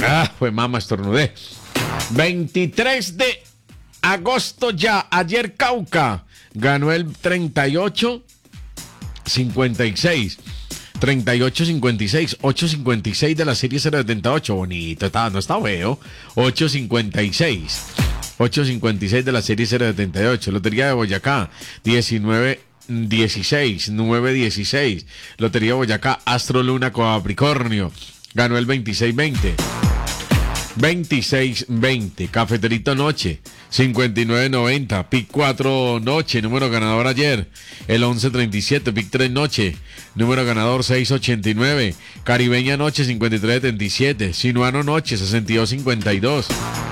Fue mamá, estornudé. 23 de agosto ya. Ayer Cauca ganó el 38-56. 38-56, 8-56 de la serie 078. Bonito, no está feo. 8-56. 8.56 de la serie 078. Lotería de Boyacá, 19-16, 9-16. Lotería de Boyacá, Astro Luna Capricornio. Ganó el 26-20. 26-20. Cafeterito Noche, 59-90. Pic 4 Noche, número ganador ayer. El 11-37. Pic 3 Noche, número ganador 6-89. Caribeña Noche, 53-77. Sinuano Noche, 62-52.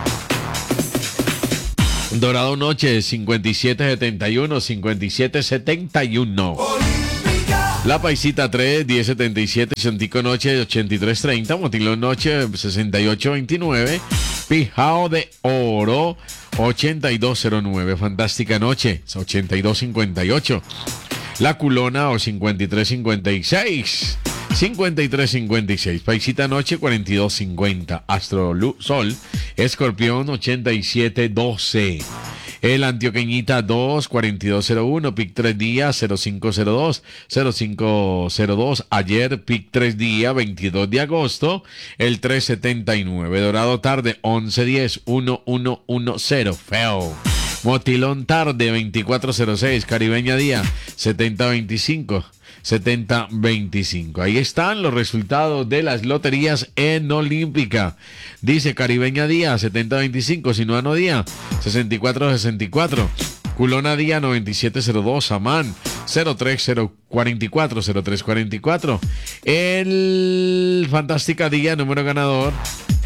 Dorado Noche, 57-71, 57-71. La Paisita 3, 10-77. Santico Noche, 83-30. Motilón Noche, 68-29. Pijao de Oro, 82-09. Fantástica Noche, 82-58. La Culona, o 53-56. 53-56. Paisita Noche, 42-50. Astro Sol, Escorpión, 87-12. El Antioqueñita 2, 42-01. Pic 3 días, 0502. 0502. Ayer, Pic 3 días, 22 de agosto. El 379. Dorado Tarde, 11-10. 1110. Feo. Motilón Tarde, 2406. Caribeña Día, 7025. 70-25. Ahí están los resultados de las loterías en Olímpica. Dice Caribeña Día, 70-25. Sinuano Día, 64-64. Culona Día, 97-02. Samán, 03044. 0344. El Fantástica Día, número ganador,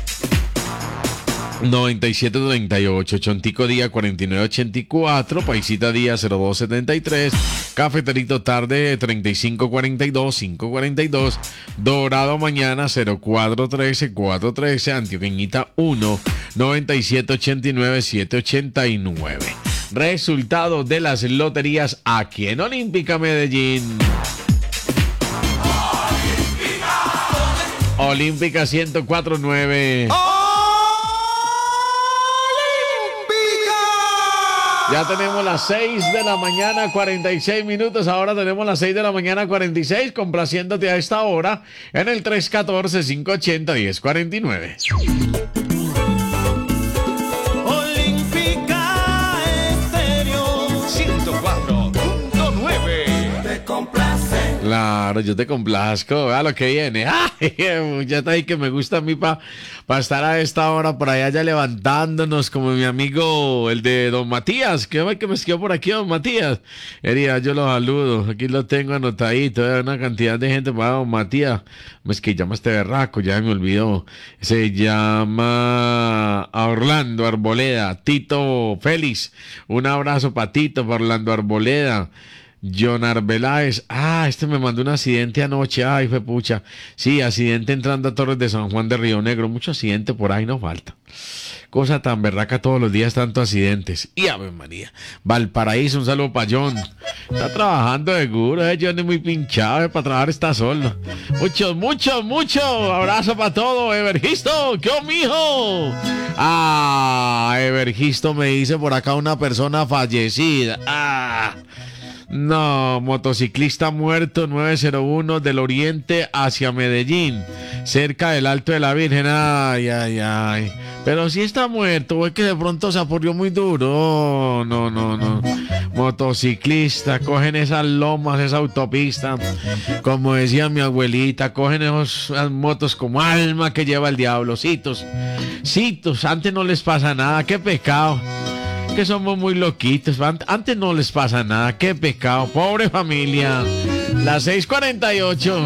97-38. Chontico Día, 49-84. Paisita Día, 02-73. Cafeterito Tarde, 35-42. 5-42. Dorado Mañana, 04-13. 4-13. Antioqueñita 1, 97-89. 7-89. Resultados de las loterías aquí en Olímpica Medellín. Olímpica 104.9. Ya tenemos las 6 de la mañana, 46 minutos. Ahora tenemos las 6 de la mañana, 46, complaciéndote a esta hora en el 314-580-1049. Olímpica Estéreo 104.9. Te complace. Claro, yo te complazco. Vea lo que viene. ¡Ay! Ya está ahí que me gusta a mí para estar a esta hora por allá ya levantándonos, como mi amigo, el de Don Matías. Que me escribió por aquí, Don Matías. Quería, yo lo saludo. Aquí lo tengo anotadito. Hay una cantidad de gente para Don Matías. Es que llama este berraco, ya me olvidó. Se llama Orlando Arboleda. Tito Félix. Un abrazo para Tito, para Orlando Arboleda. John Arbeláez, este me mandó un accidente anoche, ay, fue pucha. Sí, accidente entrando a Torres de San Juan de Río Negro, mucho accidente por ahí no falta. Cosa tan berraca todos los días, tantos accidentes. Y Ave María, Valparaíso, un saludo para John. Está trabajando de seguro, John es muy pinchado, para trabajar está solo. Mucho abrazo para todo, Evergisto, ¿qué mijo? Evergisto me dice por acá una persona fallecida. No, motociclista muerto 901 del Oriente hacia Medellín, cerca del Alto de la Virgen. Ay. Pero si está muerto, o es que de pronto se apurrió muy duro. No. Motociclista, cogen esas lomas, esa autopista. Como decía mi abuelita, cogen esas motos como alma que lleva el diablo. Citos, antes no les pasa nada, qué pecado. Que somos muy loquitos. Antes no les pasa nada. Qué pecado. Pobre familia. Las 6:48.